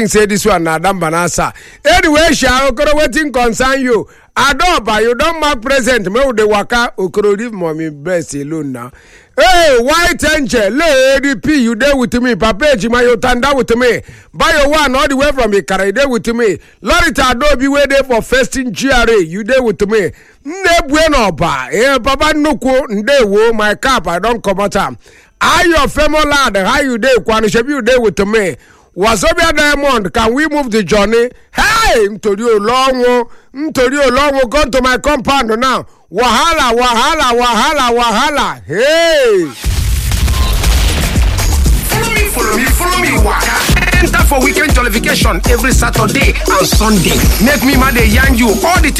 say this one na Adam Banasa. Anyway, shall Okoro waiting concern you. Adoba, you don't mark present. Me with the waka Okoro leave mommy best alone now. Hey, White Angel, Lady P, you there with me. Papa Jima, you tanda with me. Buy your one all the way from Ikara, there with me. Lorita Adobe, we there for first in GRA, you there with me. Ne bueno ba. Eh, Papa Nuku, nde wo, my cap, I don't come out. Are your family lad? How you there? Kwanishabi, you there with me. Wazobia Diamond, can we move the journey? Hey, Ntori Olongo, come to my compound now. Wahala. Hey. Follow me, waka. Enter for weekend jollification every Saturday and Sunday. Make me mad yarn you all the things